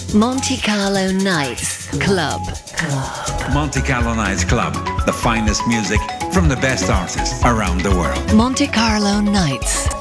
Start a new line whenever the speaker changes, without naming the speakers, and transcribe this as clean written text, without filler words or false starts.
Monte Carlo Nights Club.
Monte Carlo Nights Club, the finest music from the best artists around the world.
Monte Carlo Nights